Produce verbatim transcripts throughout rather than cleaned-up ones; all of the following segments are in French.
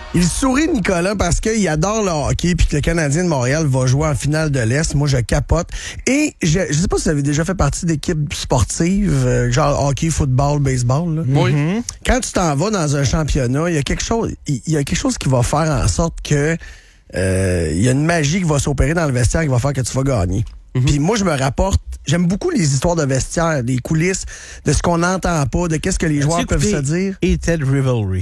Il sourit, Nicolas, parce qu'il adore le hockey puis que le Canadien de Montréal va jouer en finale de l'Est. Moi, je capote. Et je ne sais pas si vous avez déjà fait partie d'équipes sportives, euh, genre hockey, football, baseball. Là. Oui. Mm-hmm. Quand tu t'en vas dans un championnat, il y a quelque chose, il y a quelque chose qui va faire en sorte que euh, il y a une magie qui va s'opérer dans le vestiaire qui va faire que tu vas gagner. Mm-hmm. Puis moi, je me rapporte, j'aime beaucoup les histoires de vestiaire, des coulisses, de ce qu'on n'entend pas, de qu'est-ce que les joueurs peuvent se dire. Hated Rivalry.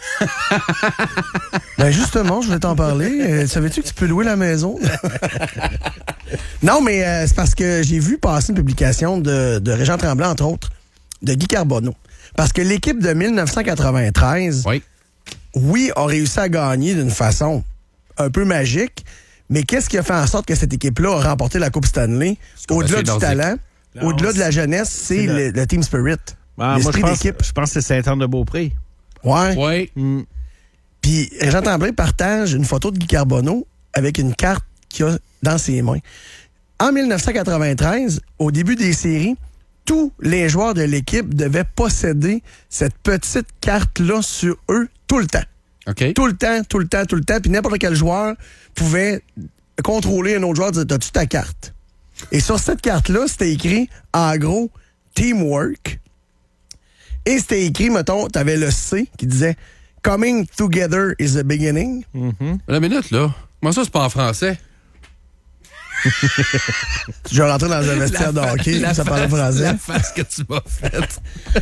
Ben justement, je voulais t'en parler. Euh, savais-tu que tu peux louer la maison? Non, mais euh, c'est parce que j'ai vu passer une publication de, de Régent Tremblay, entre autres, de Guy Carbonneau. Parce que l'équipe de dix-neuf cent quatre-vingt-treize, oui, oui a réussi à gagner d'une façon un peu magique, mais qu'est-ce qui a fait en sorte que cette équipe-là a remporté la Coupe Stanley? Au-delà du talent, non, au-delà de la jeunesse, c'est, c'est le, le team spirit. Ah, moi, je pense, je pense que c'est Saint-Anne-de-Beaupré. Ouais. Oui. Mm. Puis, Régent Tremblay partage une photo de Guy Carbonneau avec une carte qu'il a dans ses mains. En dix-neuf cent quatre-vingt-treize, au début des séries, tous les joueurs de l'équipe devaient posséder cette petite carte-là sur eux tout le temps. Okay. Tout le temps, tout le temps, tout le temps. Puis n'importe quel joueur pouvait contrôler un autre joueur et dire « T'as-tu ta carte? » Et sur cette carte-là, c'était écrit, en gros, « Teamwork ». Et c'était écrit, mettons, t'avais le C qui disait « Coming together is the beginning ». Mm-hmm. La minute, là. Comment ça, c'est pas en français? Je vais rentrer dans un vestiaire de hockey, la ça face, parle français. La face que tu m'as faite.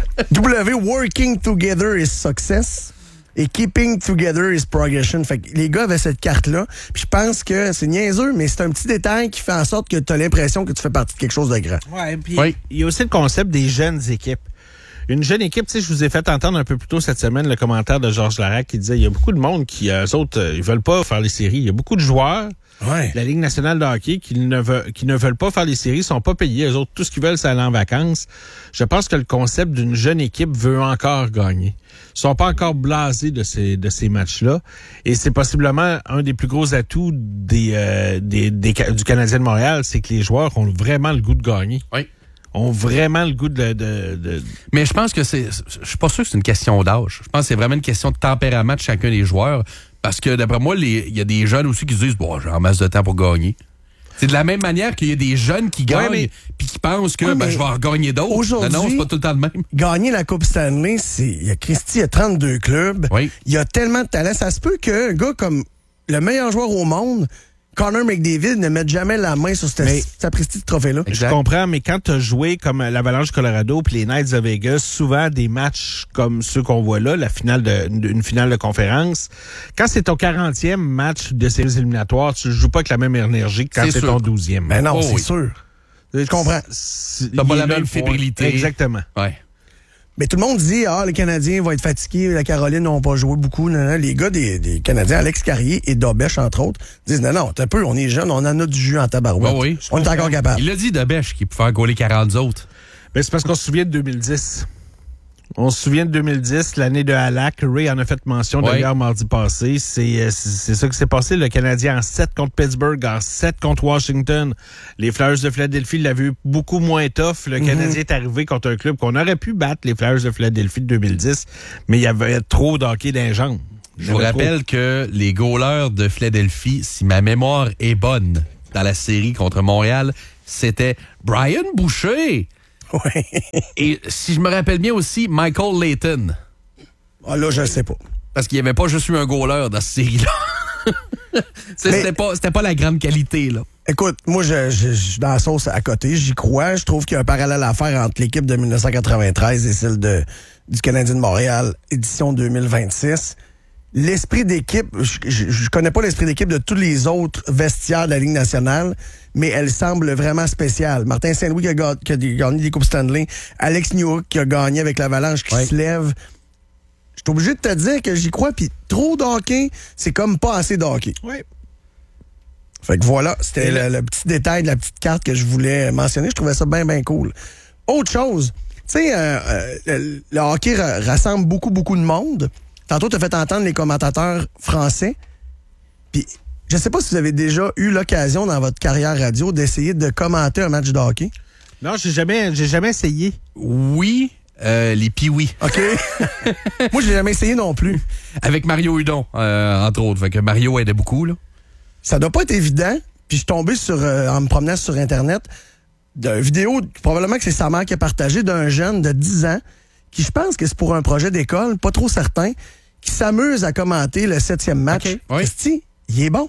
W, working together is success. Et keeping together is progression. Fait que les gars avaient cette carte-là. Puis je pense que c'est niaiseux, mais c'est un petit détail qui fait en sorte que tu as l'impression que tu fais partie de quelque chose de grand. Ouais, puis oui. Il y a aussi le concept des jeunes équipes. Une jeune équipe, tu sais, je vous ai fait entendre un peu plus tôt cette semaine le commentaire de Georges Larac qui disait il y a beaucoup de monde qui, eux autres, euh, ils veulent pas faire les séries. Il y a beaucoup de joueurs ouais. de la Ligue nationale de hockey qui ne, veulent, qui ne veulent pas faire les séries, ils sont pas payés. Eux autres, tout ce qu'ils veulent, c'est aller en vacances. Je pense que le concept d'une jeune équipe veut encore gagner. Ils sont pas encore blasés de ces, de ces matchs-là. Et c'est possiblement un des plus gros atouts des, euh, des, des, du Canadien de Montréal, c'est que les joueurs ont vraiment le goût de gagner. Oui. ont vraiment le goût de, de, de... Mais je pense que c'est... Je suis pas sûr que c'est une question d'âge. Je pense que c'est vraiment une question de tempérament de chacun des joueurs. Parce que, d'après moi, il y a des jeunes aussi qui se disent « Bon, j'ai en masse de temps pour gagner ». C'est de la même manière qu'il y a des jeunes qui gagnent ouais, puis qui pensent que ouais, ben, je vais en gagner d'autres. Aujourd'hui, non, non, c'est pas tout le temps le même. Gagner la Coupe Stanley, c'est... Il y a Christy, il y a trente-deux clubs. Oui. Il y a tellement de talent. Ça se peut qu'un gars comme le meilleur joueur au monde... Connor McDavid ne met jamais la main sur cette, mais, cette prestige de trophée-là. Je comprends, mais quand tu as joué comme l'Avalanche du Colorado puis les Knights de Vegas, souvent des matchs comme ceux qu'on voit là, la finale de, une finale de conférence, quand c'est ton quarantième match de séries éliminatoires, tu ne joues pas avec la même énergie que quand c'est, c'est ton douzième. Ben non, oh, c'est oui. sûr. Je comprends. T'as pas la même fébrilité. Exactement. Ouais. Mais tout le monde dit, ah, les Canadiens vont être fatigués, la Caroline n'ont pas joué beaucoup. Non, non. Les gars des, des Canadiens, Alex Carrier et Dobèche, entre autres, disent, non, non, t'as peu, on est jeunes, on en a du jus en tabarouette. Oh oui, on est encore capable. Il a dit, Dobèche, qu'il pouvait faire gauler quarante autres. Ben, c'est parce qu'on se souvient de deux mille dix. On se souvient de deux mille dix, l'année de Halak. Ray en a fait mention ouais. d'ailleurs mardi passé. C'est, c'est, c'est ça qui s'est passé. Le Canadien en sept contre Pittsburgh, en sept contre Washington. Les Flyers de Philadelphie l'avaient eu beaucoup moins tough. Le mm-hmm. Canadien est arrivé contre un club qu'on aurait pu battre, les Flyers de Philadelphie de deux mille dix, mais il y avait trop d'hockey dans les jambes. Je vous rappelle trop. que les goalers de Philadelphie, si ma mémoire est bonne, dans la série contre Montréal, c'était Brian Boucher. Ouais. Et si je me rappelle bien aussi, Michael Layton. Ah là, je ne sais pas. Parce qu'il n'y avait pas juste eu un goaler dans cette série-là. Mais, c'était, pas, c'était pas la grande qualité, là. Écoute, moi, je, je, je suis dans la sauce à côté. J'y crois. Je trouve qu'il y a un parallèle à faire entre l'équipe de dix-neuf cent quatre-vingt-treize et celle de, du Canadien de Montréal, édition deux mille vingt-six. L'esprit d'équipe, je, je, je connais pas l'esprit d'équipe de tous les autres vestiaires de la Ligue nationale, mais elle semble vraiment spéciale. Martin Saint-Louis qui a, ga- qui a gagné des Coupes Stanley, Alex Newhook qui a gagné avec l'Avalanche, qui ouais. se lève. Je suis obligé de te dire que j'y crois, puis trop d'hockey, c'est comme pas assez d'hockey. Oui. Fait que voilà, c'était le, le petit détail de la petite carte que je voulais mentionner. Je trouvais ça bien, bien cool. Autre chose, tu sais, euh, euh, le, le hockey ra- rassemble beaucoup, beaucoup de monde. Tantôt, tu as fait entendre les commentateurs français. Puis, je sais pas si vous avez déjà eu l'occasion dans votre carrière radio d'essayer de commenter un match de hockey. Non, j'ai jamais, j'ai jamais essayé. Oui, Euh, les Pee-Wee. OK. Moi, j'ai jamais essayé non plus. Avec Mario Hudon, euh, entre autres. Fait que Mario aidait beaucoup, là. Ça doit pas être évident. Puis je suis tombé sur, euh, en me promenant sur Internet, d'une vidéo, probablement que c'est sa mère qui a partagé, d'un jeune de dix ans, qui je pense que c'est pour un projet d'école, pas trop certain, qui s'amuse à commenter le septième match. Okay, oui. Christy, il est bon.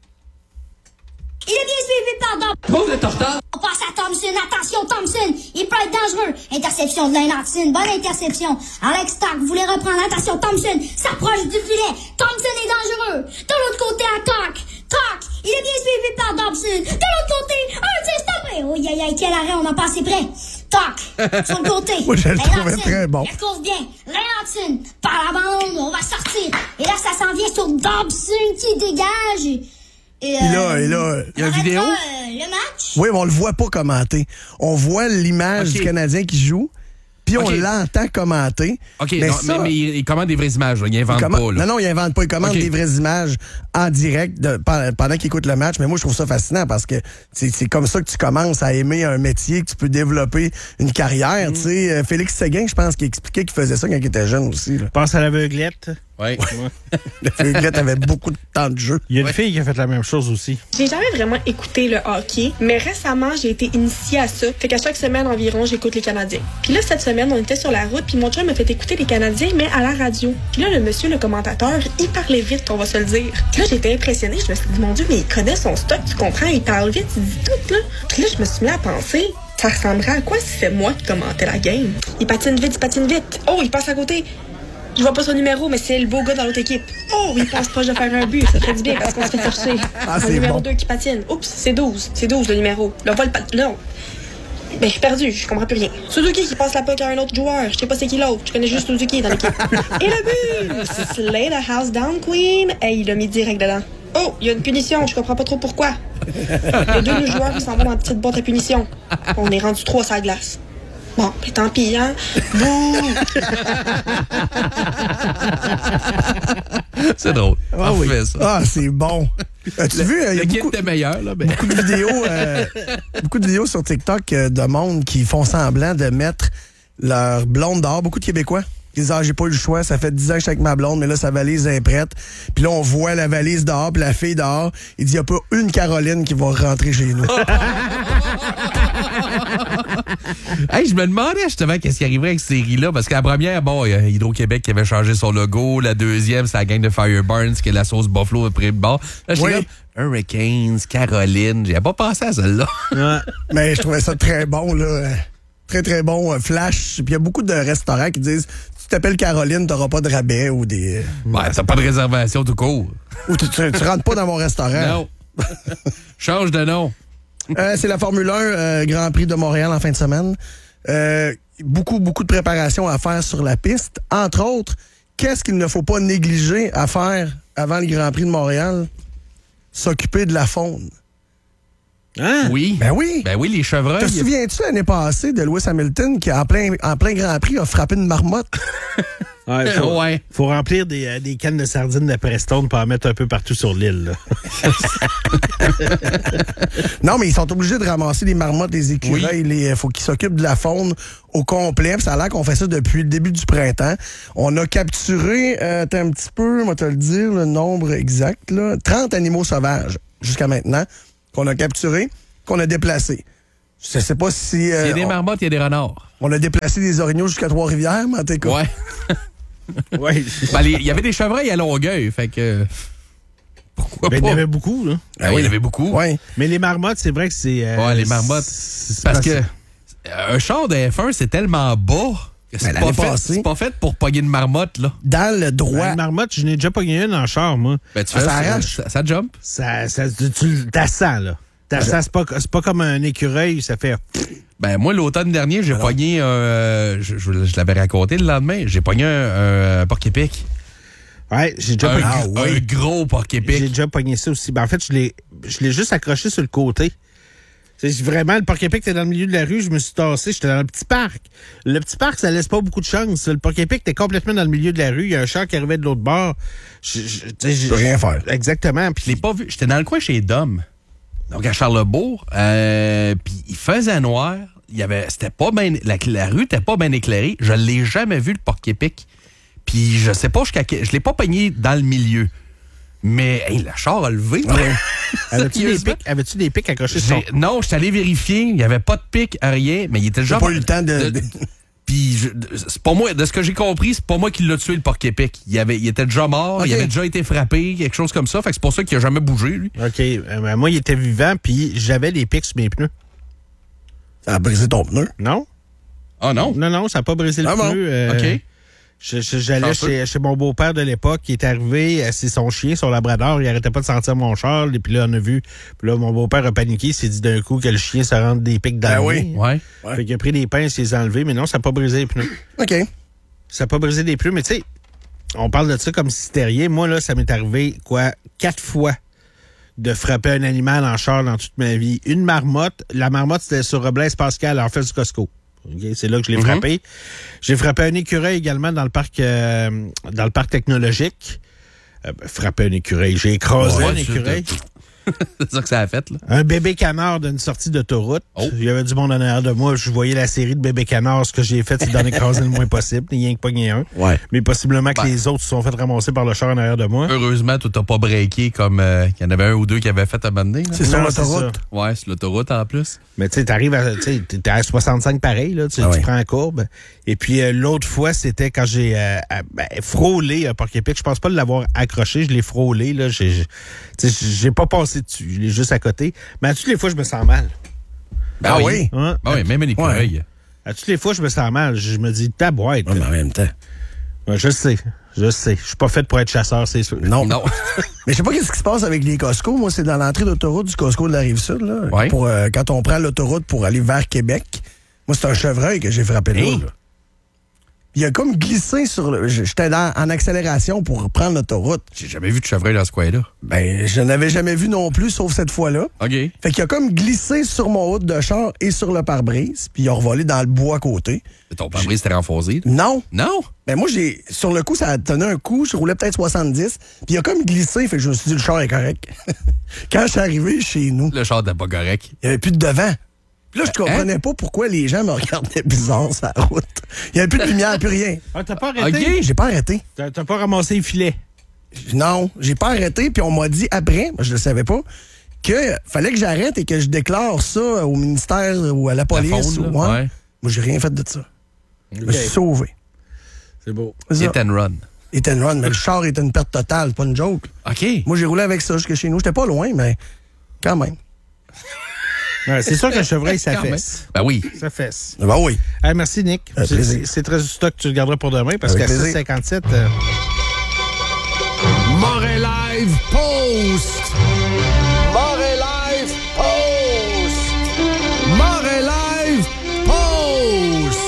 Il est bien suivi par Dom. Bon, vous êtes en retard. On passe à Thompson. Attention, Thompson. Il peut être dangereux. Interception de Lane Hudson. Bonne interception. Alex Stark voulait reprendre. Attention, Thompson s'approche du filet. Thompson est dangereux. De l'autre côté, à Talk. Talk. Il est bien suivi par Dobson. De l'autre côté, un tir stoppé. Oh, aïe, aïe, quel arrêt. On n'a pas assez près. Talk. Sur le côté. Moi, je le Lane trouvais Hudson. très bon. Il court bien. Lane Hudson. Par la bande. On va sortir. Et là, ça s'en vient sur Dobson qui dégage. Et, Et là, et là, il y a une vidéo? Euh, le match? Oui, mais on le voit pas commenter. On voit l'image Okay. du Canadien qui joue, puis on Okay. l'entend commenter. OK, mais non, ça, mais, mais il, il commande des vraies images, là. Il invente il commande- pas, là. Non, non, il invente pas. Il commande Okay. des vraies images en direct de- pendant, pendant qu'il écoute le match. Mais moi, je trouve ça fascinant parce que c'est c'est comme ça que tu commences à aimer un métier, que tu peux développer une carrière. Mm. Tu sais, euh, Félix Séguin, je pense qu'il expliquait qu'il faisait ça quand il était jeune aussi. Là. Pense à l'aveuglette. Ouais. Le Félix avait beaucoup de temps de jeu. Il y a une fille qui a fait la même chose aussi. J'ai jamais vraiment écouté le hockey, mais récemment, j'ai été initiée à ça. Fait qu'à chaque semaine environ, j'écoute les Canadiens. Puis là, cette semaine, on était sur la route, puis mon chum m'a fait écouter les Canadiens, mais à la radio. Puis là, le monsieur, le commentateur, il parlait vite, on va se le dire. Puis là, j'étais impressionnée. Je me suis dit, mon Dieu, mais il connaît son stock, tu comprends? Il parle vite, il dit tout, là. Puis là, je me suis mis à penser, ça ressemblerait à quoi si c'est moi qui commentais la game? Il patine vite, il patine vite. Oh, il passe à côté. Je vois pas son numéro, mais c'est le beau gars dans l'autre équipe. Oh, il pense pas de faire un but. Ça fait du bien parce qu'on se fait chercher. Ah, le c'est numéro bon. deux qui patine. Oups, c'est douze. C'est douze le numéro. Là, on va le pat... Là, on- ben, je suis perdu. Je comprends plus rien. Suzuki qui passe la puck à un autre joueur. Je sais pas c'est qui l'autre. Je connais juste Suzuki dans l'équipe. Et le but! Slay the house down, Queen. Hey, il a mis direct dedans. Oh, il y a une punition. Je comprends pas trop pourquoi. Il y a deux joueurs qui s'en vont dans la petite boîte à punition. On est rendu trois sur la glace. Bon, mais tant pis, hein? Bouh! C'est drôle. Ah oui. Parfait, ça. Ah, c'est bon. As-tu vu? euh, il y Le a kit beaucoup, était meilleur, là. Mais... beaucoup de vidéos, euh, beaucoup de vidéos sur TikTok euh, de monde qui font semblant de mettre leur blonde dehors. Beaucoup de Québécois. Ils disent, ah, j'ai pas eu le choix, ça fait dix ans que je suis avec ma blonde, mais là, sa valise est prête. Puis là, on voit la valise dehors, puis la fille dehors. Il dit, il n'y a pas une Caroline qui va rentrer chez nous. Hey, je me demandais justement qu'est-ce qui arriverait avec cette série-là, parce que la première, bon, il y a Hydro-Québec qui avait changé son logo. La deuxième, c'est la gang de Fireburns, qui est la sauce Buffalo après le bord. Là, j'étais Oui. comme, Hurricanes, Caroline. J'avais pas pensé à celle-là. Ouais. Mais je trouvais ça très bon, là. euh, Très, très bon. euh, Flash. Puis il y a beaucoup de restaurants qui disent, si tu t'appelles Caroline, t'auras pas de rabais ou des... Ben, t'as pas de réservation tout court. Ou tu, tu, tu rentres pas dans mon restaurant. Non. Change de nom. Euh, c'est la Formule un euh, Grand Prix de Montréal en fin de semaine. Euh, beaucoup, beaucoup de préparation à faire sur la piste. Entre autres, qu'est-ce qu'il ne faut pas négliger à faire avant le Grand Prix de Montréal? S'occuper de la faune. Hein? Oui. Ben oui! Ben oui, les chevreuils. Te souviens-tu l'année passée de Lewis Hamilton qui, en plein, en plein Grand Prix, a frappé une marmotte? Ouais, faut, Ouais. faut remplir des, euh, des cannes de sardines de Preston pour en mettre un peu partout sur l'île. là. Non, mais ils sont obligés de ramasser les marmottes, les écureuils. Il faut qu'ils s'occupent de la faune au complet. Puis ça a l'air qu'on fait ça depuis le début du printemps. On a capturé, euh, t'as un petit peu, moi te le dire, le nombre exact, là, trente animaux sauvages jusqu'à maintenant qu'on a capturés, qu'on a déplacés. Je sais pas si... euh, Il y a des on, marmottes, il y a des renards. on a déplacé des orignaux jusqu'à Trois-Rivières, mais en tout cas. Ouais. Ouais. Ben, les- il y avait des chevreuils à Longueuil, fait que... Pourquoi Ben, il y pas? en avait beaucoup, là. Ah oui, il y en avait beaucoup. Ouais. Mais les marmottes, c'est vrai que c'est. euh, Ouais, les marmottes. c'est- Parce c'est- que euh, un char de F un, c'est tellement bas que c'est Ben, pas, l'année fait- passée- c'est pas fait pour pogner une marmotte, là. Dans le droit. Ben, une marmotte, je n'ai déjà pogné une en char, moi. Ben, tu Ah, fais ça ça, arrache. ça, ça jump. Ça, ça, tu, tu t'as sens, là. T'as sens, c'est pas, c'est pas comme un écureuil, ça fait. Ben, moi, l'automne dernier, j'ai pogné, euh, je, je, je l'avais raconté le lendemain, j'ai pogné un, un porc-épic. Ouais, j'ai déjà Un, pogné. Ah, gr- oui. un gros J'ai porc-épic. déjà pogné ça aussi. Ben, en fait, je l'ai, je l'ai juste accroché sur le côté. C'est vraiment, le porc-épic était dans le milieu de la rue, je me suis tassé, j'étais dans le petit parc. Le petit parc, ça laisse pas beaucoup de chance. Le porc-épic était complètement dans le milieu de la rue, il y a un char qui arrivait de l'autre bord. Je, je, tu sais, je- Je peux rien faire. Exactement. Je Puis l'ai pas vu. J'étais dans le coin chez Dom. Donc, à Charlesbourg. Euh, puis il faisait noir. il y avait, c'était pas bien, la, la rue n'était pas bien éclairée. Je l'ai jamais vu, le porc-épic. Puis je sais pas jusqu'à quel, je l'ai pas pogné dans le milieu. Mais hey, le char a levé. Ouais. Avais-tu des pics, avais-tu des pics accrochés sur ton... Non, je suis allé vérifier. Il n'y avait pas de pic, rien. Mais il était déjà... J'ai pas eu le temps de... de... Puis, je, c'est pas moi, de ce que j'ai compris, c'est pas moi qui l'a tué, le porc-épic. Il, avait, il était déjà mort, okay. Il avait déjà été frappé, quelque chose comme ça. Fait que c'est pour ça qu'il a jamais bougé, lui. OK. Euh, moi, il était vivant, puis j'avais les pics sur mes pneus. Ça a brisé ton pneu? Non. Ah non? Non, non, ça n'a pas brisé le ah pneu. Bon. Euh, OK. Je, je, j'allais chez, chez mon beau-père de l'époque qui est arrivé, c'est son chien, son labrador, il arrêtait pas de sentir mon char, et puis là, on a vu, puis là, mon beau-père a paniqué, il s'est dit d'un coup que le chien se rentre des pics dans ben le oui. nez. Ouais. Fait ouais. qu'il a pris des pinces, il les a enlevés, mais non, ça n'a pas brisé les pneus. OK. Ça n'a pas brisé les pneus, mais tu sais, on parle de ça comme si c'était rien. Moi, là, ça m'est arrivé, quoi, quatre fois de frapper un animal en char dans toute ma vie. Une marmotte, la marmotte, c'était sur Blaise Pascal, en face du Costco. Okay, c'est là que je l'ai mm-hmm. frappé. J'ai frappé un écureuil également dans le parc euh, dans le parc technologique. Euh, frappé un écureuil. J'ai écrasé ouais, un écureuil. C'est ça que ça a fait, là. Un bébé canard d'une sortie d'autoroute. Oh. Il y avait du monde en arrière de moi. Je voyais la série de bébés canards. Ce que j'ai fait, c'est d'en écraser le moins possible. Il n'y a rien que pas gagné un. Ouais. Mais possiblement que ben. les autres se sont fait ramasser par le char en arrière de moi. Heureusement, tu t'as pas breaké comme euh, il y en avait un ou deux qui avaient fait à Bandé. C'est sur l'autoroute. Ouais, c'est l'autoroute en plus. Mais tu sais, t'arrives à, tu sais, t'es à soixante-cinq pareil, là. Tu, ah tu ouais. prends la courbe. Et puis, euh, l'autre fois, c'était quand j'ai euh, ben, frôlé un porc-épic. Je pense pas l'avoir accroché. Je l'ai frôlé, là. J'ai, j'ai, j'ai pas passé dessus. Je l'ai juste à côté. Mais à toutes les fois, je me sens mal. Ben ah oui? Hein? Ben oui, même un écureuil. Ouais. À toutes les fois, je me sens mal. Je me dis, ta boîte. Ouais, mais en même temps. Ouais, je sais. Je sais. Je suis pas fait pour être chasseur, c'est sûr. Non. Non. Mais je sais pas qu'est-ce qui se passe avec les Costco. Moi, c'est dans l'entrée d'autoroute du Costco de la Rive-Sud, là. Ouais. Pour, euh, quand on prend l'autoroute pour aller vers Québec. Moi, c'est un chevreuil que j'ai frappé là. Hey. là. Il a comme glissé sur le... J'étais dans, en accélération pour prendre l'autoroute. J'ai jamais vu de chevreuil dans ce coin-là. Ben, je n'avais jamais vu non plus, sauf cette fois-là. OK. Fait qu'il a comme glissé sur mon hood de char et sur le pare-brise, puis il a revolé dans le bois à côté. Ton pare-brise était renfoncé? Non. Non? Ben moi, j'ai sur le coup, ça a donné un coup, je roulais peut-être soixante-dix, puis il a comme glissé, fait que je me suis dit, le char est correct. Quand je suis arrivé chez nous... Le char n'était pas correct. Il n'y avait plus de devant. Puis là, je comprenais hein? pas pourquoi les gens me regardaient bizarre sur la route. Il n'y avait plus de lumière, plus rien. Ah, t'as pas arrêté? OK, j'ai pas arrêté. T'as, t'as pas ramassé les filets? Non, j'ai pas arrêté, puis on m'a dit après, moi, je le savais pas, que fallait que j'arrête et que je déclare ça au ministère ou à la police. La faune, ou, ouais. Ouais. Moi, j'ai rien fait de ça. Okay. Je me suis sauvé. C'est beau. Hit and run. Hit and run, mais le char était une perte totale, pas une joke. OK. Moi, j'ai roulé avec ça jusqu'à chez nous. J'étais pas loin, mais quand même. Ouais, c'est sûr qu'un chevreuil, ça fesse. Ben oui. Ça fesse. Ben oui. Hey, merci, Nick. Euh, c'est, c'est, c'est très du stock que tu le garderas pour demain parce avec qu'à plaisir. six cinquante-sept... Euh... Montréal Live Post! Montréal Live Post! Montréal Live Post!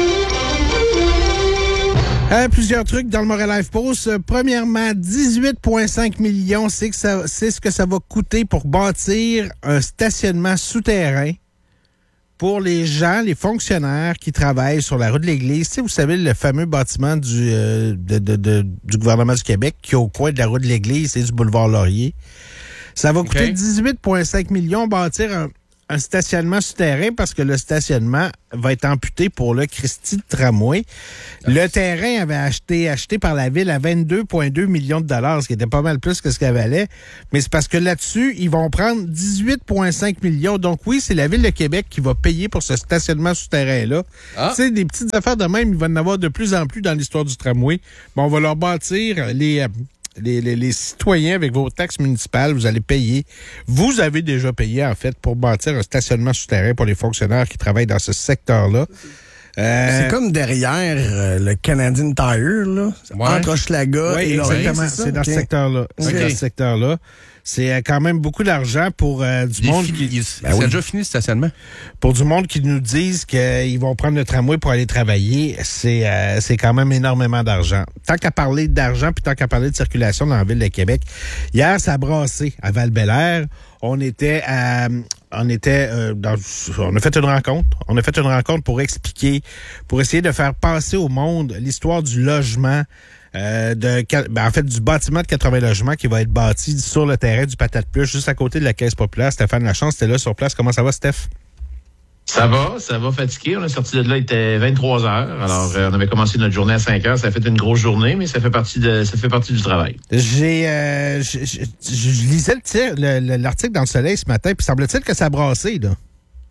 Euh, plusieurs trucs dans le Montréal Live Post. Euh, premièrement, dix-huit virgule cinq millions, c'est, que ça, c'est ce que ça va coûter pour bâtir un stationnement souterrain pour les gens, les fonctionnaires qui travaillent sur la rue de l'Église. Tu sais, vous savez, le fameux bâtiment du, euh, de, de, de, du gouvernement du Québec qui est au coin de la rue de l'Église et du boulevard Laurier. Ça va coûter okay. dix-huit virgule cinq millions bâtir un, un stationnement souterrain parce que le stationnement va être amputé pour le Christie de tramway. Le terrain avait acheté acheté par la ville à vingt-deux virgule deux millions de dollars, ce qui était pas mal plus que ce qu'elle valait. Mais c'est parce que là-dessus, ils vont prendre dix-huit virgule cinq millions. Donc oui, c'est la ville de Québec qui va payer pour ce stationnement souterrain-là. Ah. Tu sais, des petites affaires de même, il va y en avoir de plus en plus dans l'histoire du tramway. Bon, on va leur bâtir les... Les, les, les citoyens, avec vos taxes municipales, vous allez payer. Vous avez déjà payé, en fait, pour bâtir un stationnement souterrain pour les fonctionnaires qui travaillent dans ce secteur-là. Euh, c'est comme derrière euh, le Canadian Tire, là. Ouais. Entre Hochelaga oui, et exactement. C'est, c'est dans okay. ce secteur-là. Okay. C'est dans ce secteur-là. C'est euh, quand même beaucoup d'argent pour euh, du il monde fini, qui... Il, ben il oui. a déjà fini le stationnement. Pour du monde qui nous disent qu'ils vont prendre le tramway pour aller travailler, c'est euh, c'est quand même énormément d'argent. Tant qu'à parler d'argent puis tant qu'à parler de circulation dans la ville de Québec, hier, ça a brassé à Val-Bélair. On était à, on était euh, dans, on a fait une rencontre. On a fait une rencontre pour expliquer, pour essayer de faire passer au monde l'histoire du logement. Euh, de, ben, en fait, du bâtiment de quatre-vingts logements qui va être bâti sur le terrain du Patate Plus, juste à côté de la Caisse populaire. Stéphane Lachance, t'es là sur place. Comment ça va, Steph? Ça va, ça va fatiguer. On est sorti de là, il était vingt-trois heures. Alors, euh, on avait commencé notre journée à cinq heures. Ça a fait une grosse journée, mais ça fait partie de, ça fait partie du travail. J'ai, euh, je, je, je lisais le tir, le, le, l'article dans le Soleil ce matin, puis semble-t-il que ça a brassé, là.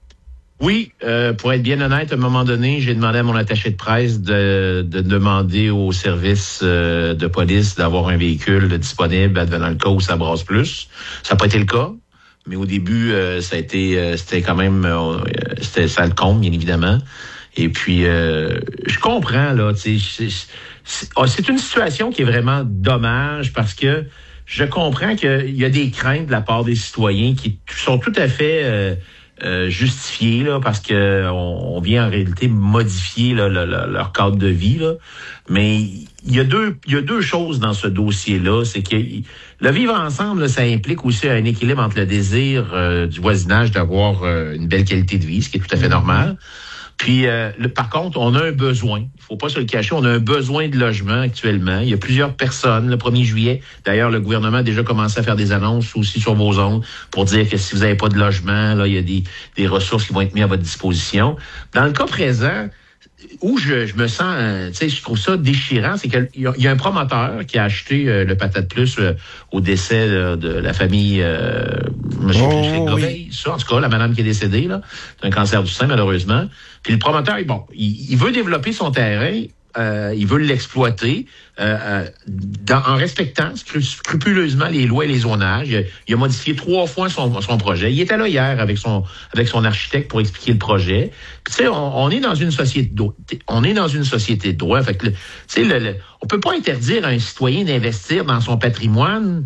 Oui, euh, pour être bien honnête, à un moment donné, j'ai demandé à mon attaché de presse de, de demander au service euh, de police d'avoir un véhicule disponible advenant le cas où ça brasse plus. Ça n'a pas été le cas. Mais au début, euh, ça a été, euh, c'était quand même, euh, c'était ça le compte, bien évidemment. Et puis, euh, je comprends là, tu sais, c'est, c'est, c'est une situation qui est vraiment dommage parce que je comprends qu'il y a des craintes de la part des citoyens qui sont tout à fait euh, euh, justifiées là, parce que on, on vient en réalité modifier là, le, le, leur cadre de vie là. Mais il y a deux, il y a deux choses dans ce dossier-là, c'est que le vivre ensemble, là, ça implique aussi un équilibre entre le désir euh, du voisinage d'avoir euh, une belle qualité de vie, ce qui est tout à fait normal. Puis, euh, le, par contre, on a un besoin. Il faut pas se le cacher, on a un besoin de logement actuellement. Il y a plusieurs personnes. Le premier juillet, d'ailleurs, le gouvernement a déjà commencé à faire des annonces aussi sur vos ondes pour dire que si vous n'avez pas de logement, là, il y a des, des ressources qui vont être mises à votre disposition. Dans le cas présent, où je, je me sens, euh, tu sais, je trouve ça déchirant, c'est qu'il y, y a un promoteur qui a acheté euh, le Patate Plus euh, au décès euh, de la famille euh, M. Oh, oui. Ça, en tout cas, la madame qui est décédée, là, d'un cancer du sein, malheureusement. Puis le promoteur, bon, il, il veut développer son terrain, euh, il veut l'exploiter euh, euh, dans, en respectant scrupuleusement les lois et les zonages. Il a, il a modifié trois fois son, son projet. Il était là hier avec son avec son architecte pour expliquer le projet. Tu sais, on, on est dans une société de, on est dans une société de droit. Fait que, tu sais, le, le, on peut pas interdire à un citoyen d'investir dans son patrimoine.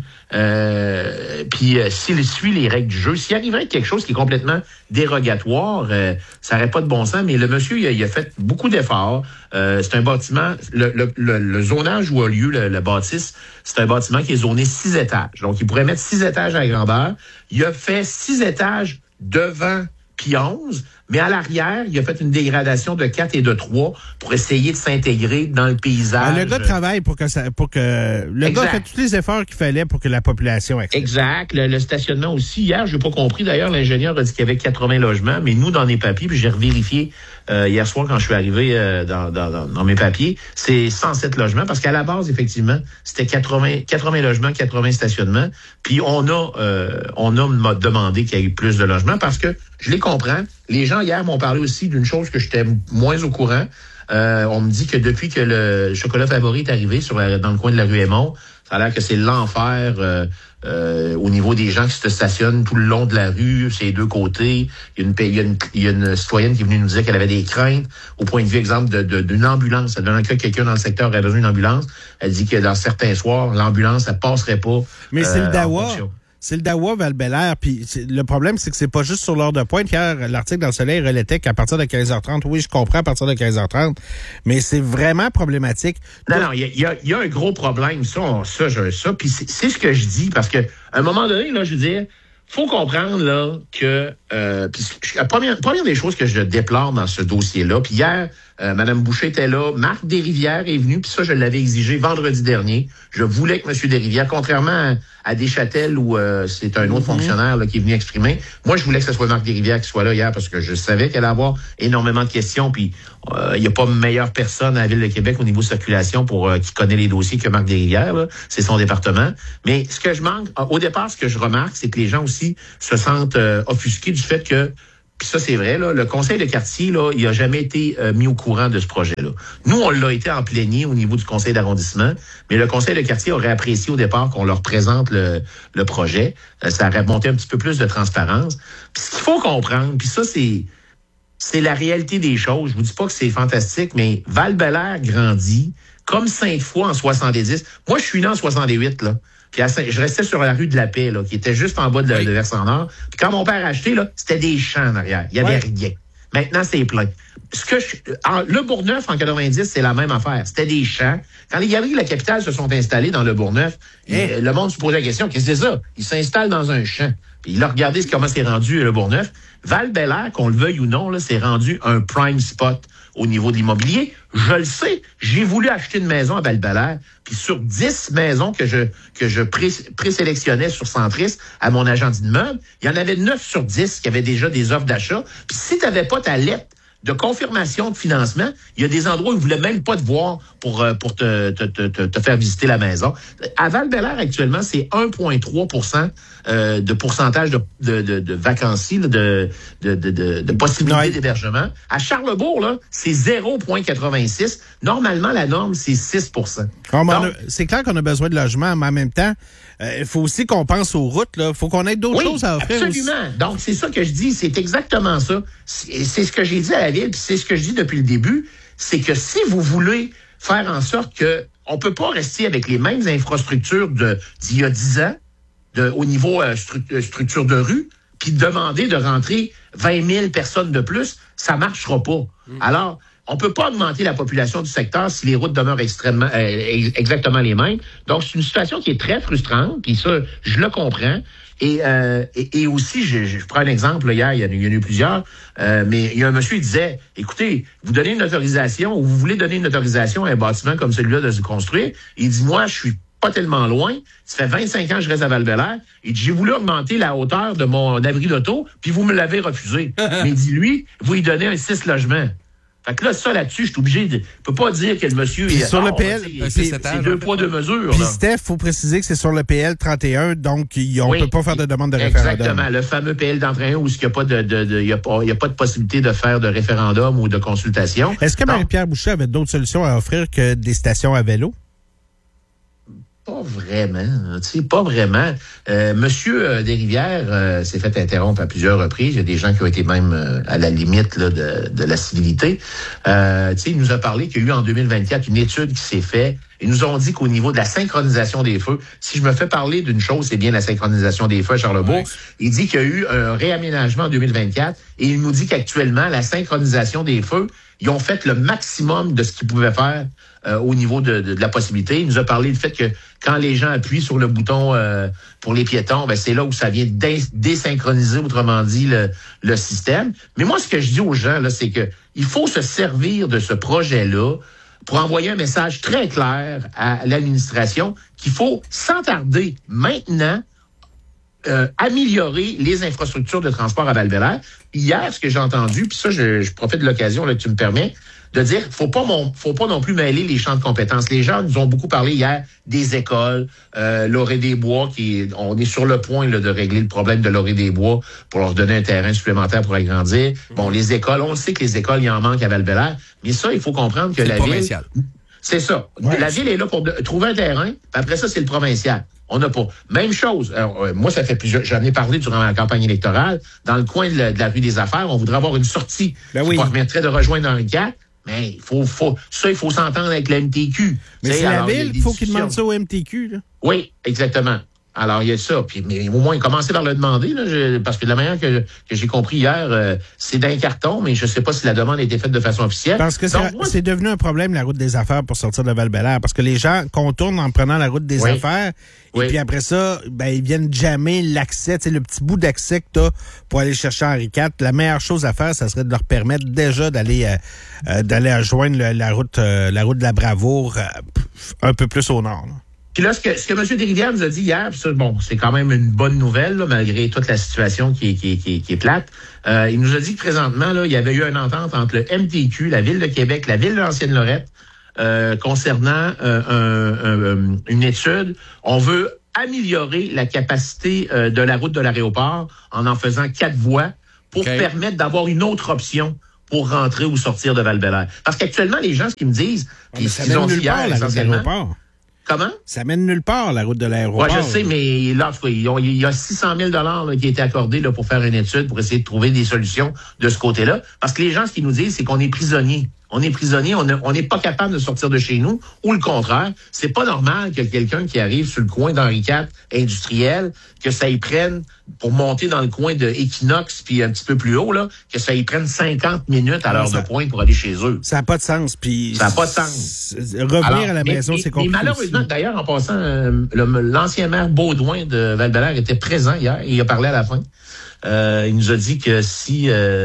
Euh, puis euh, s'il suit les règles du jeu, s'il arriverait quelque chose qui est complètement dérogatoire, euh, ça n'aurait pas de bon sens. Mais le monsieur, il a, il a fait beaucoup d'efforts. Euh, c'est un bâtiment, le, le, le, le zonage où a lieu le, le bâtisse, c'est un bâtiment qui est zoné six étages. Donc, il pourrait mettre six étages à la grandeur. Il a fait six étages devant puis onze, mais à l'arrière, il a fait une dégradation de quatre et de trois pour essayer de s'intégrer dans le paysage. Ah, le gars travaille pour que ça, pour que le exact. Gars fait tous les efforts qu'il fallait pour que la population accepte. Exact. Le, le stationnement aussi. Hier, j'ai pas compris. D'ailleurs, l'ingénieur a dit qu'il y avait quatre-vingts logements, mais nous, dans les papiers, puis j'ai revérifié euh, hier soir quand je suis arrivé euh, dans, dans, dans, dans mes papiers, c'est cent sept logements parce qu'à la base, effectivement, c'était quatre-vingts, quatre-vingts logements, quatre-vingts stationnements. Puis on a, euh, on a demandé qu'il y ait plus de logements parce que je les comprends. Les gens hier m'ont parlé aussi d'une chose que j'étais moins au courant. Euh, on me dit que depuis que le chocolat favori est arrivé sur la, dans le coin de la rue Aymon, ça a l'air que c'est l'enfer euh, euh, au niveau des gens qui se stationnent tout le long de la rue, ces deux côtés. Il y a une, il y a une, il y a une citoyenne qui est venue nous dire qu'elle avait des craintes au point de vue, exemple, de, de, d'une ambulance. Dans le cas que quelqu'un dans le secteur aurait besoin d'une ambulance, elle dit que dans certains soirs, l'ambulance, elle passerait pas. Mais euh, c'est le Dawa. C'est le Dawa Val-Bélair, puis le problème, c'est que c'est pas juste sur l'heure de pointe. Hier, l'article dans le Soleil relatait qu'à partir de quinze heures trente, oui, je comprends à partir de quinze heures trente, mais c'est vraiment problématique. Non, non, il y a, y a un gros problème, ça, on, ça, je, ça, puis c'est, c'est ce que je dis, parce que à un moment donné, là, je veux dire, faut comprendre, là, que, euh, pis, la première, première des choses que je déplore dans ce dossier-là, puis hier, euh, Mme Boucher était là, Marc Desrivières est venu, puis ça, je l'avais exigé vendredi dernier. Je voulais que M. Desrivières, contrairement à, à Deschâtel, où euh, c'est un autre mm-hmm. fonctionnaire là, qui est venu exprimer, moi, je voulais que ce soit Marc Desrivières qui soit là hier, parce que je savais qu'elle allait avoir énormément de questions, puis il euh, n'y a pas meilleure personne à la Ville de Québec au niveau de circulation pour euh, qui connaît les dossiers que Marc Desrivières, là. C'est son département. Mais ce que je manque, au départ, ce que je remarque, c'est que les gens aussi se sentent euh, offusqués du fait que, puis ça c'est vrai, là, le conseil de quartier, là, il a jamais été euh, mis au courant de ce projet-là. Nous, on l'a été en plénier au niveau du conseil d'arrondissement, mais le conseil de quartier aurait apprécié au départ qu'on leur présente le, le projet. Euh, ça aurait monté un petit peu plus de transparence. Puis ce qu'il faut comprendre, puis ça c'est c'est la réalité des choses. Je vous dis pas que c'est fantastique, mais Val-Bélair grandit comme Sainte-Foy en soixante-dix. Moi, je suis né en soixante-huit, là. Puis à Saint- je restais sur la rue de la Paix, là, qui était juste en bas de, oui. de Versant-Nord. Puis quand mon père a acheté, là, c'était des champs en arrière. Il y avait oui. rien. Maintenant, c'est plein. Ce que je, en, le Bourgneuf, en quatre-vingt-dix, c'est la même affaire. C'était des champs. Quand les galeries de la capitale se sont installées dans le Bourgneuf, hey. le monde se posait la question, qu'est-ce que c'est ça? Ils s'installent dans un champ. Puis il a regardé comment c'est rendu le Bourgneuf. Val-Bélair, qu'on le veuille ou non, là, c'est rendu un prime spot au niveau de l'immobilier. Je le sais. J'ai voulu acheter une maison à Val-Bélair, puis sur dix maisons que je que je pré, présélectionnais sur Centris à mon agent d'immeuble, il y en avait neuf sur dix qui avaient déjà des offres d'achat. Puis si tu n'avais pas ta lettre de confirmation de financement, il y a des endroits où ils ne voulaient même pas te voir pour, pour te, te, te, te faire visiter la maison. À Val-Bélair, actuellement, c'est un virgule trois pour cent euh, de pourcentage de, de, de, de vacancies, de, de, de, de, de possibilités ouais. d'hébergement. À Charlebourg, là, c'est zéro virgule quatre-vingt-six. Normalement, la norme, c'est six pour cent. Donc, a, c'est clair qu'on a besoin de logements, mais en même temps, il euh, faut aussi qu'on pense aux routes. Il faut qu'on ait d'autres oui, choses à offrir. Absolument. Aussi. Donc, c'est ça que je dis. C'est exactement ça. C'est, c'est ce que j'ai dit à la Ville, puis c'est ce que je dis depuis le début. C'est que si vous voulez faire en sorte que on peut pas rester avec les mêmes infrastructures de, d'il y a dix ans, de, au niveau euh, stru- structure de rue, puis demander de rentrer vingt mille personnes de plus, ça marchera pas. Mmh. Alors, on peut pas augmenter la population du secteur si les routes demeurent extrêmement euh, exactement les mêmes. Donc, c'est une situation qui est très frustrante, puis ça, je le comprends. Et, euh, et, et aussi, je, je prends un exemple, là, hier, il y en a, il y en a eu plusieurs, euh, mais il y a un monsieur qui disait, écoutez, vous donnez une autorisation, ou vous voulez donner une autorisation à un bâtiment comme celui-là de se construire, il dit, moi, je suis pas tellement loin, ça fait vingt-cinq ans que je reste à Val-Bélair, et j'ai voulu augmenter la hauteur de mon abri d'auto, puis vous me l'avez refusé. Mais dit lui, vous lui donnez un six logements. Fait que là, ça, là-dessus, je suis obligé de... Je peux pas dire que le monsieur... Puis est sur le P L... C'est, c'est, c'est, c'est deux poids, deux mesures. Puis Steph, il faut préciser que c'est sur le P L trente et un, donc on oui, peut pas faire de demande de exactement, référendum. Exactement, le fameux P L trente et un où il n'y a pas de, de, de, y a pas, y a pas de possibilité de faire de référendum ou de consultation. Est-ce que Marie-Pierre Boucher avait d'autres solutions à offrir que des stations à vélo? Pas vraiment, tu sais, pas vraiment. Euh, Monsieur euh, Desrivières euh, s'est fait interrompre à plusieurs reprises. Il y a des gens qui ont été même euh, à la limite là, de, de la civilité. Euh, tu sais, il nous a parlé qu'il y a eu en deux mille vingt-quatre une étude qui s'est faite. Ils nous ont dit qu'au niveau de la synchronisation des feux, si je me fais parler d'une chose, c'est bien la synchronisation des feux à Charlebourg. Ouais. Il dit qu'il y a eu un réaménagement en deux mille vingt-quatre et il nous dit qu'actuellement, la synchronisation des feux, ils ont fait le maximum de ce qu'ils pouvaient faire euh, au niveau de, de, de la possibilité. Il nous a parlé du fait que quand les gens appuient sur le bouton euh, pour les piétons, ben c'est là où ça vient dé- désynchroniser, autrement dit, le, le système. Mais moi, ce que je dis aux gens, là, c'est que il faut se servir de ce projet-là pour envoyer un message très clair à l'administration qu'il faut, sans tarder, maintenant, euh, améliorer les infrastructures de transport à Val-Bélair. Hier, ce que j'ai entendu, puis ça, je, je profite de l'occasion là, que tu me permets, de dire faut pas mon, faut pas non plus mêler les champs de compétences. Les gens nous ont beaucoup parlé hier des écoles, euh, Lorée-des-Bois, qui on est sur le point là, de régler le problème de Lorée-des-Bois pour leur donner un terrain supplémentaire pour agrandir. Mmh. Bon, les écoles, on le sait que les écoles, il en manque à Val-Bélair, mais ça, il faut comprendre que c'est la provincial. ville... C'est ça. Ouais. La ville est là pour de, trouver un terrain, puis après ça, c'est le provincial. On n'a pas. Même chose. Alors, euh, moi, ça fait plusieurs... J'en ai parlé durant la campagne électorale. Dans le coin de la, de la rue des Affaires, on voudrait avoir une sortie ben qui oui. permettrait de rejoindre Henri quatre. Mais il faut, faut, ça, il faut s'entendre avec le M T Q. Mais c'est la ville qu'il faut qu'il demande ça au M T Q. Là. Oui, exactement. Alors, il y a ça. Puis, mais au moins, commencer par le demander, là, je, parce que de la manière que, que j'ai compris hier, euh, c'est d'un carton, mais je ne sais pas si la demande a été faite de façon officielle. Parce que Donc, c'est, moi, c'est devenu un problème, la route des affaires, pour sortir de Val-Bélair. Parce que les gens contournent en prenant la route des oui. affaires. Et oui. puis après ça, ben, ils viennent jammer l'accès, tu sais, le petit bout d'accès que tu as pour aller chercher Henri quatre. La meilleure chose à faire, ça serait de leur permettre déjà d'aller euh, euh, d'aller rejoindre le, la route euh, la route de la Bravoure euh, un peu plus au nord. Là. Puis là, ce que, ce que M. Desrivières nous a dit hier, ça, bon, c'est quand même une bonne nouvelle, là, malgré toute la situation qui est, qui est, qui est, qui est plate. Euh, il nous a dit que présentement, là, il y avait eu une entente entre le M T Q, la Ville de Québec, la Ville de l'Ancienne-Lorette, euh, concernant euh, un, un, une étude. On veut améliorer la capacité euh, de la route de l'aéroport en en faisant quatre voies pour okay. permettre d'avoir une autre option pour rentrer ou sortir de Val-Bélair. Parce qu'actuellement, les gens, ce qu'ils me disent, puis ce qu'ils ont dit hier, essentiellement... Comment? Ça mène nulle part, la route de l'aéroport. Oui, je sais, mais là, il y a six cent mille dollars là, qui a été accordé là, pour faire une étude, pour essayer de trouver des solutions de ce côté-là. Parce que les gens, ce qu'ils nous disent, c'est qu'on est prisonniers. On est prisonnier, on n'est pas capable de sortir de chez nous, ou le contraire. C'est pas normal que quelqu'un qui arrive sur le coin d'Henri quatre industriel, que ça y prenne, pour monter dans le coin de Equinox, puis un petit peu plus haut, là, que ça y prenne cinquante minutes à l'heure de pointe pour aller chez eux. Ça n'a pas de sens. Puis ça n'a pas de sens. Revenir Alors, à la mais, maison, mais, c'est compliqué. Mais malheureusement, aussi. D'ailleurs, en passant, euh, le, l'ancien maire Baudouin de Val-Bélair était présent hier, et il a parlé à la fin. Euh, il nous a dit que si... Euh,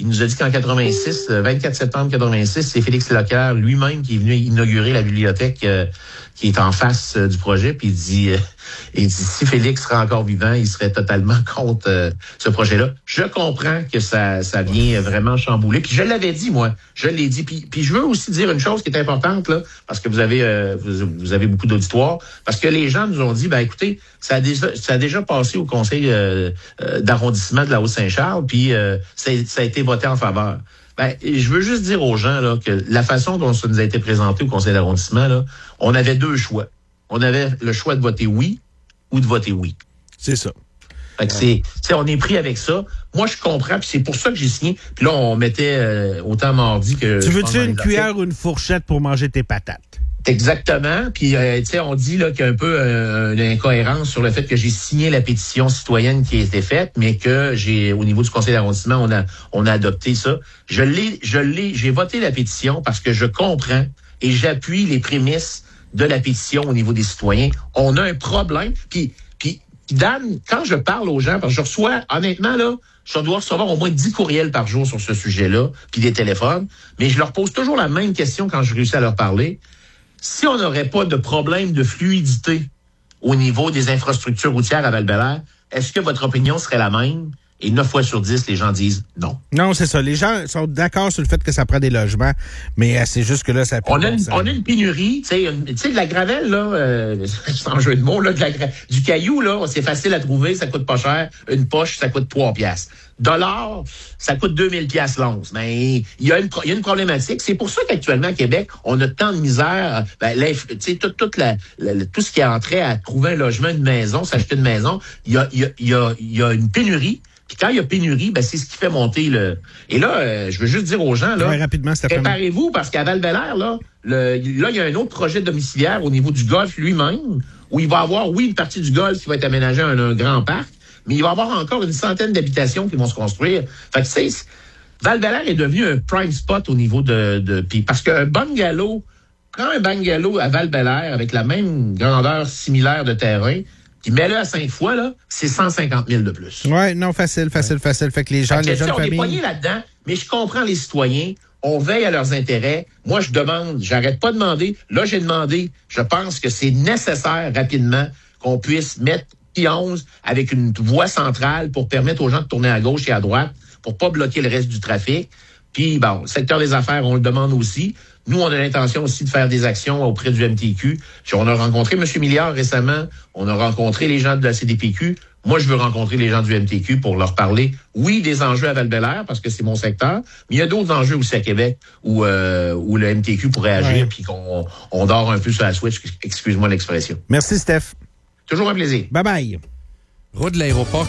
Il nous a dit qu'en quatre-vingt-six, le vingt-quatre septembre quatre-vingt-six, c'est Félix Leclerc lui-même qui est venu inaugurer la bibliothèque euh, qui est en face euh, du projet. Puis il dit, euh, il dit, si Félix serait encore vivant, il serait totalement contre euh, ce projet-là. Je comprends que ça, ça vient vraiment chambouler. Puis je l'avais dit, moi. Je l'ai dit. Puis, puis je veux aussi dire une chose qui est importante, là, parce que vous avez euh, vous, vous avez beaucoup d'auditoires, parce que les gens nous ont dit, ben écoutez, ça a déjà, ça a déjà passé au conseil euh, euh, d'arrondissement de la Haute-Saint-Charles, puis euh, ça, ça a été voté en faveur. Ben, je veux juste dire aux gens là, que la façon dont ça nous a été présenté au conseil d'arrondissement, là, on avait deux choix. On avait le choix de voter oui ou de voter oui. C'est ça. Fait que c'est, c'est, on est pris avec ça. Moi, je comprends, puis c'est pour ça que j'ai signé. Puis là, on mettait euh, autant mardi que... Tu veux-tu une cuillère ou une fourchette pour manger tes patates? Exactement. Puis, euh, tu sais, on dit là qu'il y a un peu euh, une incohérence sur le fait que j'ai signé la pétition citoyenne qui a été faite, mais que j'ai, au niveau du conseil d'arrondissement, on a, on a adopté ça. Je l'ai, je l'ai, j'ai voté la pétition parce que je comprends et j'appuie les prémices de la pétition au niveau des citoyens. On a un problème. Puis, puis, Dan, quand je parle aux gens, parce que je reçois, honnêtement, là, je dois recevoir au moins dix courriels par jour sur ce sujet-là, puis des téléphones, mais je leur pose toujours la même question quand je réussis à leur parler. Si on n'aurait pas de problème de fluidité au niveau des infrastructures routières à Val-Bélair, est-ce que votre opinion serait la même? Et neuf fois sur dix, les gens disent non. Non, c'est ça. Les gens sont d'accord sur le fait que ça prend des logements, mais euh, c'est juste que là, ça... On a une, on a une pénurie, tu sais, de la gravelle, là, euh, sans jeu de mots, là, de la, du caillou, là, c'est facile à trouver, ça coûte pas cher. Une poche, ça coûte trois piastres. Dollars, ça coûte deux mille piastres l'once. Mais il y a une, il y a une problématique. C'est pour ça qu'actuellement, à Québec, on a tant de misère. Ben, tu sais, tout, toute la, la, tout ce qui est entré à trouver un logement, une maison, s'acheter une maison, il y a, il y a, il y a, il y a une pénurie. Puis quand il y a pénurie, ben c'est ce qui fait monter le... Et là, euh, je veux juste dire aux gens, là, ouais, rapidement, préparez-vous, parce qu'à Val-Bélair, là, le, là, il y a un autre projet domiciliaire au niveau du golf lui-même, où il va y avoir, oui, une partie du golf qui va être aménagée à un, un grand parc, mais il va y avoir encore une centaine d'habitations qui vont se construire. Fait que, tu sais, Val-Bélair est devenu un prime spot au niveau de... de puis parce qu'un bungalow, quand un bungalow à Val-Bélair, avec la même grandeur similaire de terrain, puis mets-le à cinq fois, là, c'est cent cinquante mille de plus. Oui, non, facile, facile, facile. Fait que les gens, fait que, les jeunes on familles... est poignés là-dedans, mais je comprends les citoyens. On veille à leurs intérêts. Moi, je demande, j'arrête pas de demander. Là, j'ai demandé, je pense que c'est nécessaire rapidement qu'on puisse mettre P onze avec une voie centrale pour permettre aux gens de tourner à gauche et à droite, pour pas bloquer le reste du trafic. Puis, bon, le secteur des affaires, on le demande aussi. Nous, on a l'intention aussi de faire des actions auprès du M T Q. On a rencontré M. Milliard récemment. On a rencontré les gens de la C D P Q. Moi, je veux rencontrer les gens du M T Q pour leur parler, oui, des enjeux à Val-Bélair, parce que c'est mon secteur, mais il y a d'autres enjeux aussi à Québec où, euh, où le M T Q pourrait agir, puis qu'on on dort un peu sur la switch, excuse-moi l'expression. Merci, Steph. Toujours un plaisir. Bye-bye. Route de l'aéroport.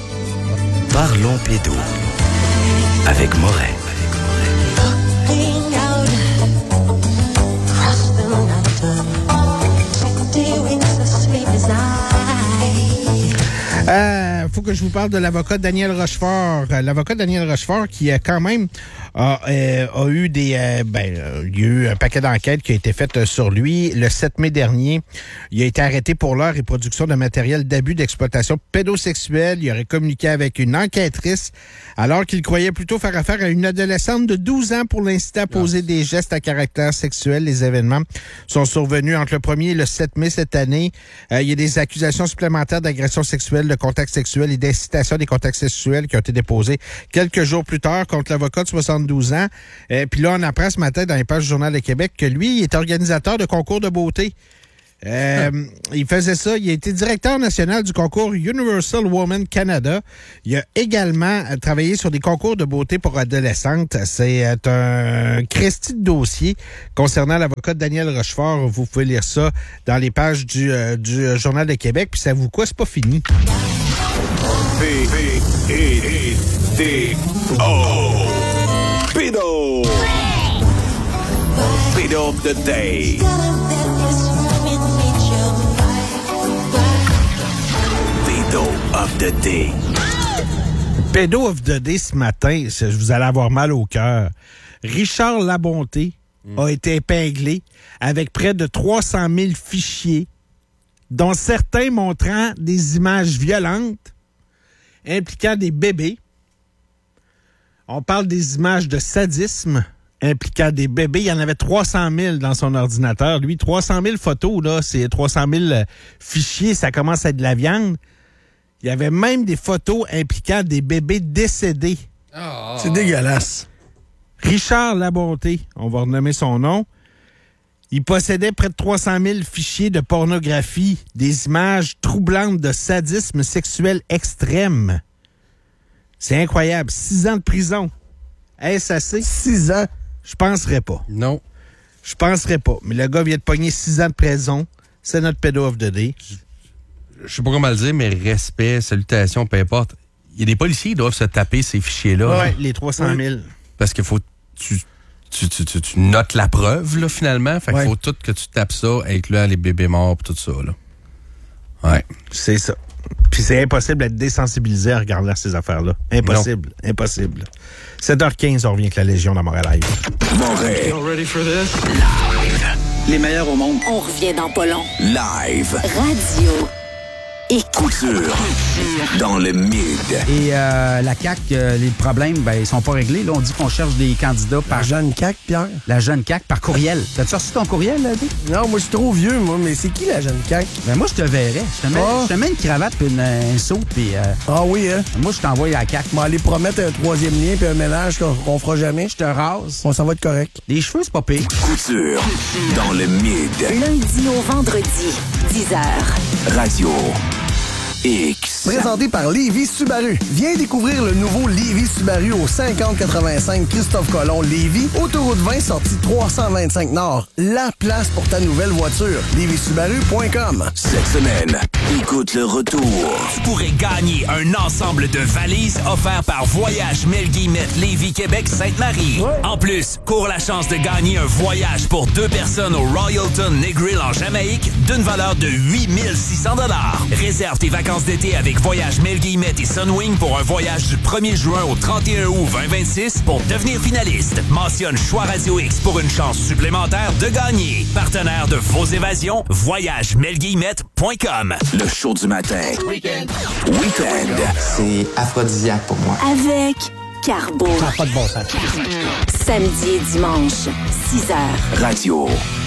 Parlons pédo avec Moret. Euh, faut que je vous parle de l'avocat Daniel Rochefort. Euh, l'avocat Daniel Rochefort qui a quand même a, euh, a eu des euh, ben euh, il y a eu un paquet d'enquêtes qui a été faites sur lui. Le sept mai dernier, il a été arrêté pour l'heure et production de matériel d'abus d'exploitation pédosexuelle. Il aurait communiqué avec une enquêtrice alors qu'il croyait plutôt faire affaire à une adolescente de douze ans pour l'inciter à poser yes. des gestes à caractère sexuel. Les événements sont survenus entre le premier et le sept mai cette année. Euh, il y a des accusations supplémentaires d'agression sexuelle, de contact sexuel et d'incitation des contacts sexuels qui ont été déposés quelques jours plus tard contre l'avocat de soixante-douze ans. Euh, Puis là, on apprend ce matin dans les pages du Journal de Québec que lui, il est organisateur de concours de beauté. Euh, hum. Il faisait ça. Il a été directeur national du concours Universal Woman Canada. Il a également travaillé sur des concours de beauté pour adolescentes. C'est un Christy de dossier concernant l'avocat Daniel Rochefort. Vous pouvez lire ça dans les pages du, euh, du Journal de Québec. Puis ça vous quoi, c'est pas fini. P P E D O Pédo Pédo of the Day. Pédo of the Day. Pédo of the Day ce matin, vous allez avoir mal au cœur. Richard Labonté mm. a été épinglé avec près de trois cent mille fichiers, dont certains montrant des images violentes impliquant des bébés. On parle des images de sadisme impliquant des bébés. Il y en avait trois cent mille dans son ordinateur. Lui, trois cent mille photos, là, c'est trois cent mille fichiers, ça commence à être de la viande. Il y avait même des photos impliquant des bébés décédés. Oh. C'est dégueulasse. Richard Labonté, on va renommer son nom. Il possédait près de trois cent mille fichiers de pornographie, des images troublantes de sadisme sexuel extrême. C'est incroyable. Six ans de prison. Est-ce assez? Six ans? Je penserais pas. Non. Je penserais pas. Mais le gars vient de pogner six ans de prison. C'est notre pédo of the day. Je sais pas comment le dire, mais respect, salutations, peu importe. Il y a des policiers qui doivent se taper ces fichiers-là. Oui, les trois cent mille. Parce qu'il faut tu, tu, tu, tu, tu notes la preuve, là, finalement. Fait qu'il ouais. faut tout que tu tapes ça, incluant les bébés morts et tout ça, là. Ouais. C'est ça. Puis c'est impossible d'être désensibilisé à regarder ces affaires-là. Impossible. Non. Impossible. sept heures quinze, on revient avec la Légion dans Montréal Live. Montréal. Ready for this? Live. Les meilleurs au monde. On revient dans pas long. Live. Radio. Et couture. Dans le mid. Et euh, la C A Q, euh, les problèmes, ben, ils sont pas réglés. Là, on dit qu'on cherche des candidats par... La jeune C A Q, Pierre? La jeune C A Q, par courriel. T'as-tu reçu ton courriel, là, Dé? Non, moi, je suis trop vieux, moi. Mais c'est qui, la jeune C A Q? Ben, moi, je te verrais. Je te mets, oh. je te mets une cravate puis une, un saut, puis... Euh, ah oui, hein? Moi, je t'envoie à la C A Q. Je vais aller promettre un troisième lien puis un ménage qu'on, qu'on fera jamais. Je te rase. On s'en va être correct. Les cheveux, c'est pas pire. Couture. Dans le mid. Lundi au vendredi, dix heures. Radio. X. Présenté par Lévis Subaru. Viens découvrir le nouveau Lévis Subaru au cinquante quatre-vingt-cinq Christophe Colomb Lévis, autoroute vingt, sortie trois cent vingt-cinq Nord. La place pour ta nouvelle voiture. lévis subaru point com. Cette semaine, écoute le retour. Tu pourrais gagner un ensemble de valises offert par Voyage Melguillemette Lévis Québec Sainte-Marie. Ouais. En plus, cours la chance de gagner un voyage pour deux personnes au Royalton Negril en Jamaïque d'une valeur de huit mille six cents dollars. Réserve tes vacances d'été avec Voyage Melguillemette et Sunwing pour un voyage du premier juin au trente et un août vingt vingt-six pour devenir finaliste. Mentionne Choix Radio X pour une chance supplémentaire de gagner. Partenaire de vos évasions, voyage melguillemette point com. Le show du matin. Week-end. Week-end. C'est aphrodisiaque pour moi. Avec Carbo. Ça n'a pas de bon sens. Samedi et dimanche, six heures. Radio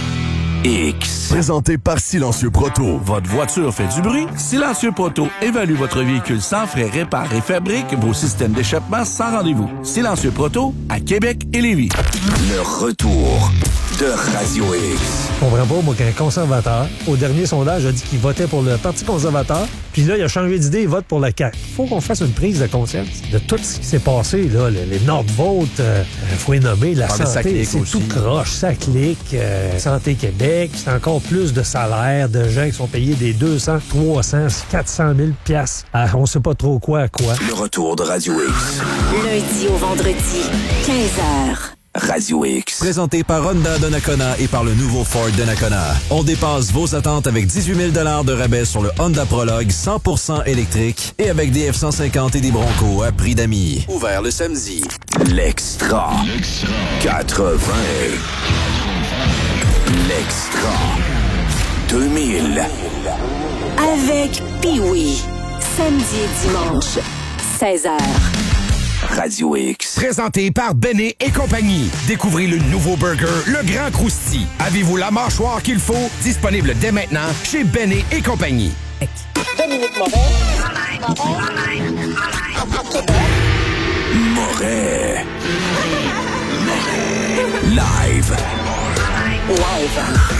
X. Présenté par Silencieux Proto. Votre voiture fait du bruit? Silencieux Proto évalue votre véhicule sans frais, répare et fabrique vos systèmes d'échappement sans rendez-vous. Silencieux Proto à Québec et Lévis. Le retour de Radio X. Je comprends pas, moi, qu'un conservateur, au dernier sondage, a dit qu'il votait pour le Parti conservateur, puis là, il a changé d'idée, il vote pour le C A Q. Faut qu'on fasse une prise de conscience de tout ce qui s'est passé, là, les, les Nord-Votes, euh, faut les nommer, la ah, santé, c'est aussi. tout croche, ça clique, euh, Santé Québec, c'est encore plus de salaires, de gens qui sont payés des deux cents, trois cents, quatre cent mille piastres. Ah, on sait pas trop quoi à quoi. Le retour de Radio X. Lundi au vendredi, quinze heures. Radio X. Présenté par Honda Donnacona et par le nouveau Ford Donnacona. On dépasse vos attentes avec dix-huit mille dollars de rabais sur le Honda Prologue cent pour cent électrique et avec des F cent cinquante et des Bronco à prix d'amis. Ouvert le samedi. L'extra. quatre-vingts. L'extra. deux mille. Avec Pee-Wee. Samedi et dimanche, seize heures. Radio X. Présenté par Béné et compagnie. Découvrez le nouveau burger, le Grand Crousti. Avez-vous la mâchoire qu'il faut? Disponible dès maintenant chez Béné et compagnie. Dominique Moret. Moret. Live. Live.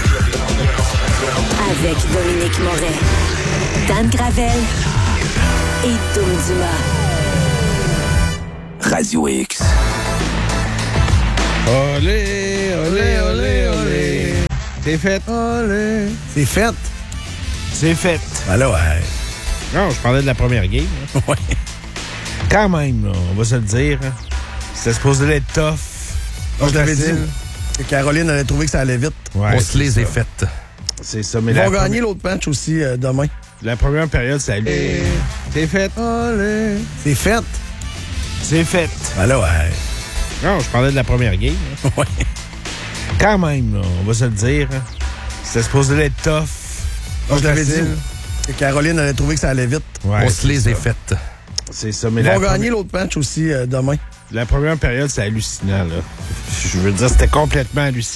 Avec Dominique Moret, Dan Gravel et Dom Dumas. Radio X. Olé, olé, olé, olé. C'est fait. Olé. C'est fait. C'est fait. Ben là, ouais. Non, je parlais de la première game. Hein. Ouais. Quand même, là, on va se le dire. Hein. C'était supposé être tough. Moi, je l'avais dit. Que Caroline allait trouver que ça allait vite. Ouais, on se les est faites. C'est ça. Mais Ils vont première... gagner l'autre match aussi euh, demain. La première période, c'est allé. C'est fait. Olé. C'est fait. C'est fait. Ben là, ouais. Non, je parlais de la première game. Hein. Ouais. Quand même, là, on va se le dire. Hein. C'était supposé être tough. Moi, je l'avais dit. Que Caroline allait trouver que ça allait vite. Ouais, on se les est faites. C'est ça. Mais Ils vont la gagner première... l'autre match aussi euh, demain. La première période, c'est hallucinant, là. Je veux dire, c'était complètement hallucinant.